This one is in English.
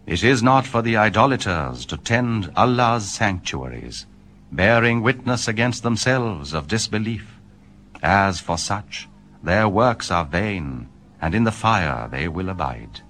It is not for the idolaters to tend Allah's sanctuaries, bearing witness against themselves of disbelief. As for such, their works are vain, and in the fire they will abide.